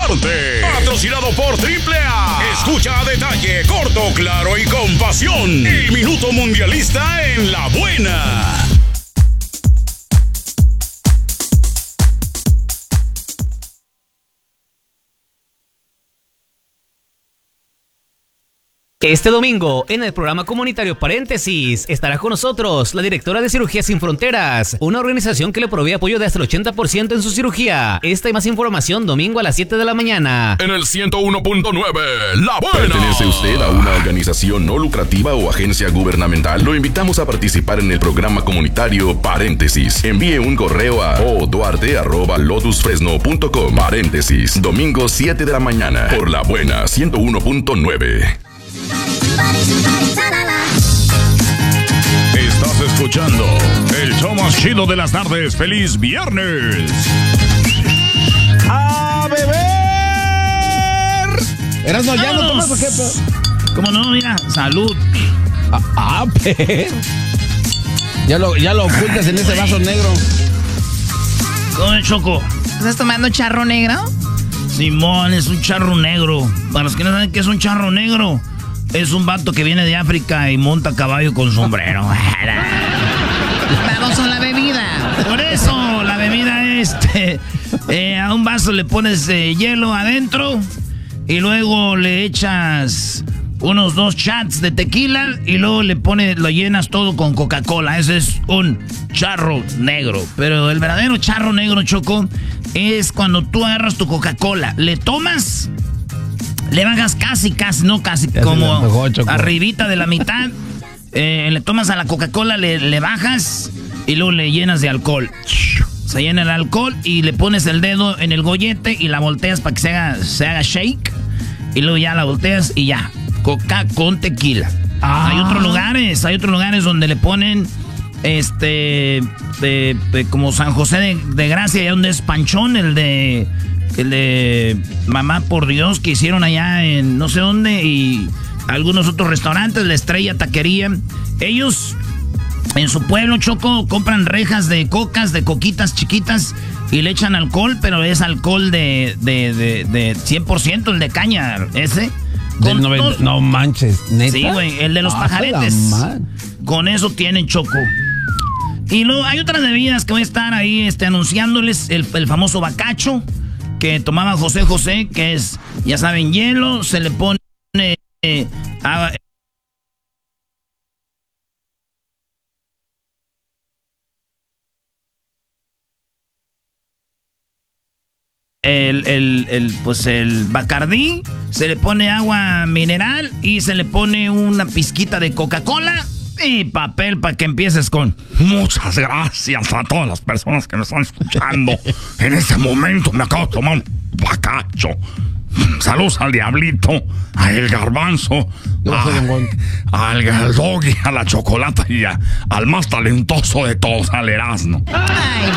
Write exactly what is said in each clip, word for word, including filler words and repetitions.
parte. Patrocinado por Triple A. Escucha a detalle, corto, claro y con pasión. El Minuto Mundialista en La Buena. Este domingo, en el programa comunitario Paréntesis, estará con nosotros la directora de Cirugía Sin Fronteras, una organización que le provee apoyo de hasta el ochenta por ciento en su cirugía. Esta y más información domingo a las siete de la mañana. En el ciento uno punto nueve, La Buena. ¿Pertenece usted a una organización no lucrativa o agencia gubernamental? Lo invitamos a participar en el programa comunitario Paréntesis. Envíe un correo a oduarte arroba lotus fresno punto com. Paréntesis, domingo siete de la mañana, por La Buena ciento uno punto nueve. Estás escuchando el show más chido de las tardes. ¡Feliz viernes! ¡A beber! Erasno, ¿ya no tomas o qué? ¿Cómo no? Mira, salud. A, a ver. Ya lo, ya lo ocultas en ese vaso negro. ¿Cómo es, Choco? ¿Estás tomando charro negro? Simón, es un charro negro. Para los que no saben qué es un charro negro, es un vato que viene de África y monta caballo con sombrero. Vamos a la bebida. Por eso, la bebida es, este, eh, a un vaso le pones eh, hielo adentro y luego le echas unos dos shots de tequila y luego le pones, lo llenas todo con Coca-Cola. Ese es un charro negro. Pero el verdadero charro negro, Choco, es cuando tú agarras tu Coca-Cola, le tomas, le bajas casi, casi, no casi, ya como mejor, arribita de la mitad, eh, le tomas a la Coca-Cola, le, le bajas y luego le llenas de alcohol. Se llena el alcohol y le pones el dedo en el gollete y la volteas para que se haga, se haga shake y luego ya la volteas y ya, Coca con tequila. Ah. Hay otros lugares, hay otros lugares donde le ponen este, de, de, como San José de, de Gracia, allá donde es Panchón, el de... el de Mamá por Dios que hicieron allá en no sé dónde y algunos otros restaurantes, la Estrella Taquería. Ellos en su pueblo, Choco, compran rejas de cocas, de coquitas chiquitas y le echan alcohol, pero es alcohol de, de, de, de cien por ciento, el de caña, ese. Del noventa, no manches, ¿neta? Sí, güey, el de los ah, pajaretes. Con eso tienen, Choco. Y luego hay otras bebidas que voy a estar ahí este, anunciándoles, el, el famoso bacacho que tomaba José José, que es, ya saben, hielo, se le pone eh, agua, el, el, el, pues el Bacardí, se le pone agua mineral y se le pone una pizquita de Coca-Cola y papel para que empieces con muchas gracias a todas las personas que me están escuchando. En este momento me acabo de tomar un bacacho. Saludos al Diablito, a El Garbanzo, a, al Doggy, a la Chocolata y a, al más talentoso de todos, al Erasno. Ay,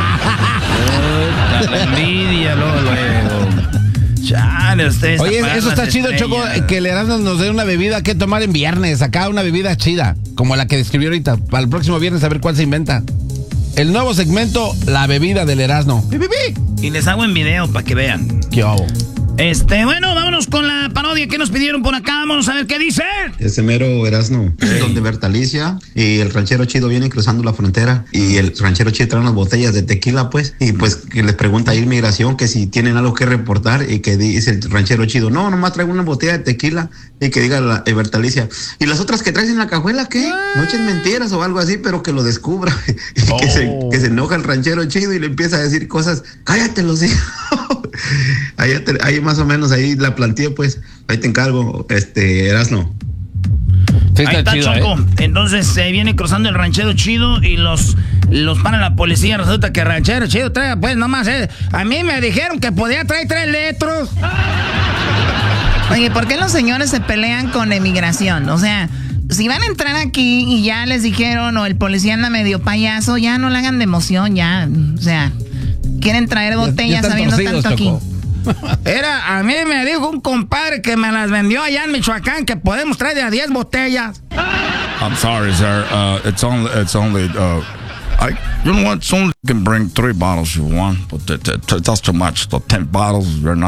pues. La envidia, luego, luego. Chale, ustedes. Oye, eso está chido, Choco, que el Erasmo nos dé una bebida que tomar en viernes. Acá una bebida chida, como la que describió ahorita. Para el próximo viernes a ver cuál se inventa. El nuevo segmento, la bebida del Erasmo. Y les hago en video para que vean. ¿Qué hago? Este, bueno, vámonos con la parodia que nos pidieron por acá. Vamos a ver qué dice. Ese mero Erasmo, hey. Donde Bertalicia y el ranchero chido vienen cruzando la frontera y el ranchero chido trae unas botellas de tequila, pues, y pues que les pregunta a inmigración que si tienen algo que reportar y que dice el ranchero chido, no, nomás traigo una botella de tequila y que diga la eh, Bertalicia, y las otras que traes en la cajuela, ¿qué? No echen mentiras o algo así, pero que lo descubra. Y oh. que, se, que se enoja el ranchero chido y le empieza a decir cosas, cállate los hijos. ahí, ahí más o menos ahí la planteé, pues, ahí te encargo, este, Erasno. Sí, está ahí está, chido, Choco. ¿Eh? Entonces se eh, viene cruzando el ranchero chido y los, los para la policía. Resulta que el ranchero chido trae, pues nomás, eh, a mí me dijeron que podía traer tres litros. Oye, ¿por qué los señores se pelean con la inmigración? O sea, si van a entrar aquí y ya les dijeron, o el policía anda medio payaso, ya no le hagan de emoción, ya. O sea, quieren traer botellas ya, ya sabiendo tanto Choco. Aquí. Era, a mí me dijo un compadre que me las vendió allá en Michoacán que podemos traer de a diez botellas. I'm sorry, sir. Uh, it's only, it's only, uh, I, you know what? It's only you can bring three bottles if you want, but that, that, that's too much. The ten bottles, you're not allowed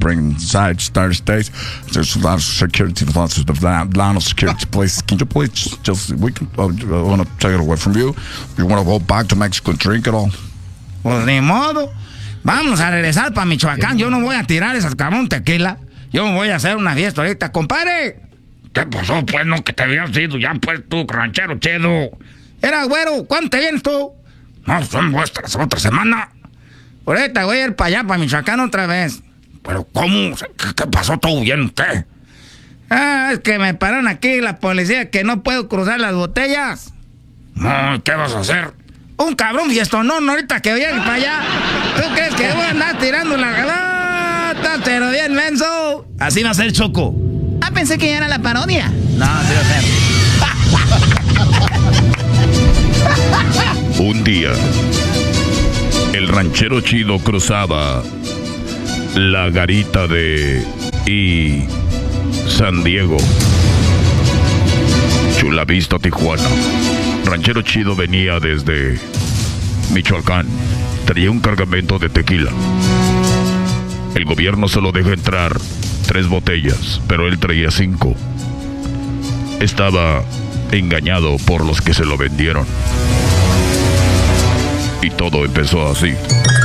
bring inside United States. There's a lot of security, lots of a lot of security places. Can you please just, we can, uh, I want to take it away from you. You want to go back to Mexico and drink it all? Pues ni modo. Vamos a regresar para Michoacán. Yo no voy a tirar esas cabrón tequila. Yo voy a hacer una fiesta ahorita, compadre. ¿Qué pasó, pues, no? Que te habías ido ya, pues, tú, ranchero chido. Era, güero, ¿cuándo te vienes tú? No, son vuestras otra semana. Ahorita voy a ir para allá, para Michoacán otra vez. ¿Pero cómo? ¿Qué, qué pasó? ¿Todo bien usted? Ah, es que me pararon aquí la policía que no puedo cruzar las botellas. No, ¿qué vas a hacer? Un cabrón fiestonón ahorita que viene para allá. ¿Tú crees que voy a andar tirando la galata? Pero bien, menso. Así va a ser, Choco. Ah, pensé que ya era la parodia. No, así va a ser. Un día, el ranchero chido cruzaba la garita de y San Diego, Chula Vista, Tijuana. Ranchero chido venía desde Michoacán, traía un cargamento de tequila. El gobierno solo deja entrar tres botellas, pero él traía cinco. Estaba engañado por los que se lo vendieron. Y todo empezó así.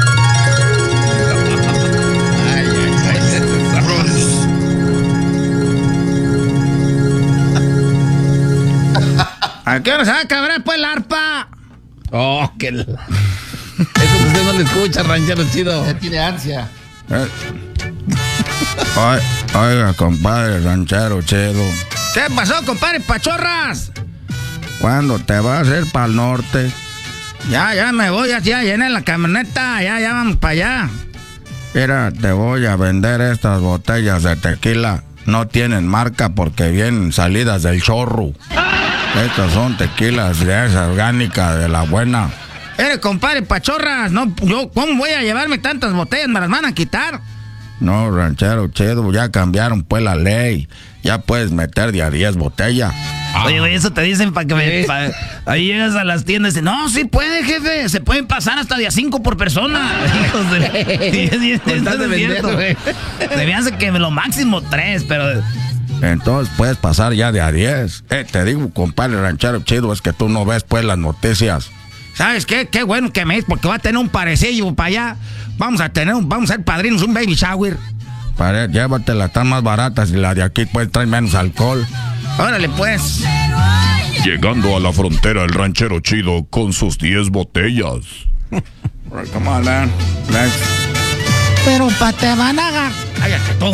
¿A qué hora se va a acabar pues la arpa? Oh, que la... Eso que usted no le escucha, ranchero chido. Ya tiene ansia. Eh. Ay, oiga, compadre ranchero chido. ¿Qué pasó, compadre Pachorras? ¿Cuándo te vas a ir para el norte? Ya, ya me voy, ya, ya llené la camioneta, ya, ya vamos para allá. Mira, te voy a vender estas botellas de tequila. No tienen marca porque vienen salidas del chorro. Estas son tequilas de esa orgánica, de la buena. Eres compadre Pachorras, no, yo, ¿cómo voy a llevarme tantas botellas? ¿Me las van a quitar? No, ranchero chido, ya cambiaron pues la ley. Ya puedes meter de a diez botellas. Oye, oye, eso te dicen para que me... Pa, ahí llegas a las tiendas y dicen, no, sí puede, jefe, se pueden pasar hasta de a cinco por persona. Hijos de... Estás de vender, se me hace que lo máximo tres, pero... Entonces puedes pasar ya de a diez. Eh, te digo, compadre ranchero chido, es que tú no ves pues las noticias. ¿Sabes qué? Qué bueno que me dices, porque va a tener un parecillo para allá. Vamos a tener, un, vamos a ser padrinos, un baby shower. Pare, llévatela, están más baratas y la de aquí pues trae menos alcohol. Órale pues. Llegando a la frontera, el ranchero chido con sus diez botellas. Right, come on, man. Next. Pero pa' te van a agarrar. Cállate tú.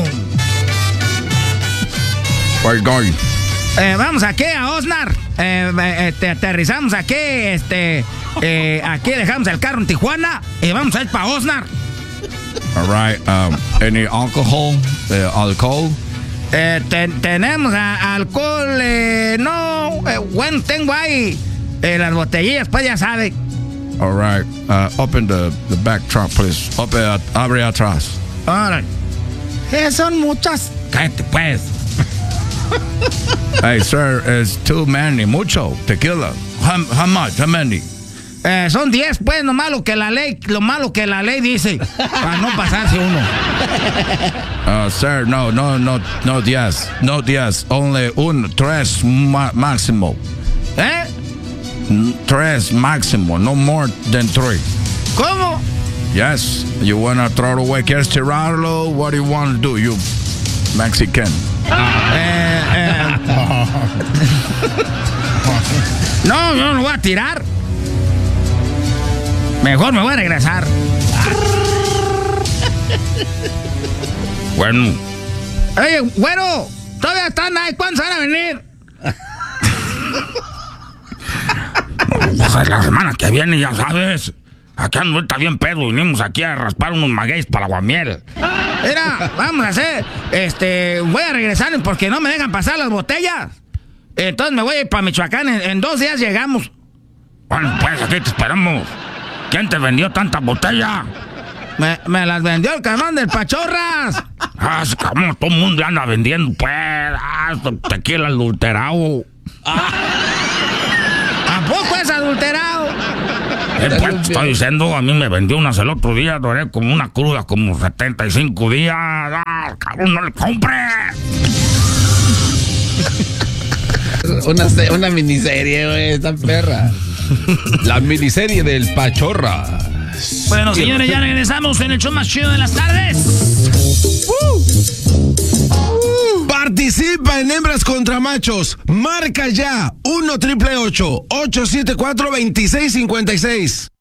Where you going? Eh, vamos aquí a Osnar. Eh, eh, te aterrizamos aquí, este, eh, aquí dejamos el carro en Tijuana y vamos a ir para Osnar. All right. Um, any alcohol? Uh, alcohol? Eh, te, tenemos a, alcohol, eh, no, eh, bueno, tengo ahí eh, las botellillas, pues ya sabe. All right. Uh, open the, the back trunk, please. Open, uh, abre atrás. Ahora, eh, son muchas. Cállate, pues. Hey, sir, it's too many, mucho tequila. How, how much? How many? Eh, son diez, pues, lo malo que la ley, lo malo que la ley dice, para no pasarse uno. Uh, sir, no, no, no, no diez, no diez, only un, tres ma máximo. ¿Eh? Tres máximo, no more than three. ¿Cómo? Yes, you wanna throw it away, ¿quieres tirarlo? What do you want to do, you Mexican? Eh, eh. No, yo no lo voy a tirar. Mejor me voy a regresar. Bueno. Oye, güero, todavía están ahí. ¿Cuándo van a venir? Pues la semana que viene, ya sabes. Acá no está bien pedo. Vinimos aquí a raspar unos magueyes para la aguamiel. Mira, vamos a hacer. Este, voy a regresar porque no me dejan pasar las botellas. Entonces me voy a ir para Michoacán. En, en dos días llegamos. Bueno, pues aquí te esperamos. ¿Quién te vendió tanta botella? Me, me las vendió el cabrón del Pachorras. Ah, ese cabrón, todo el mundo anda vendiendo, pues. Ah, tequila adulterado. ¿A poco es adulterado? Eh, pues, te estoy diciendo, a mí me vendió unas el otro día, duré como una cruda, como setenta y cinco días. Ah, ¡Ah, cabrón, no le compre! Una, una miniserie, güey, esta perra. La miniserie del Pachorra. Bueno, señores, ya regresamos en el show más chido de las tardes. Uh. Participa en Hembras contra Machos. Marca ya uno triple ocho, ocho siete cuatro, dos seis cinco seis.